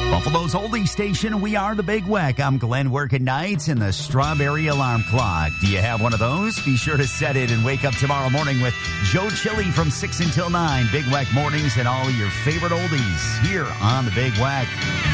Buffalo's oldie station, we are the Big Weck. I'm Glenn working nights in the Strawberry Alarm Clock. Do you have one of those? Be sure to set it and wake up tomorrow morning with Joe Chili from 6 until 9. Big Weck mornings and all your favorite oldies here on the Big Weck.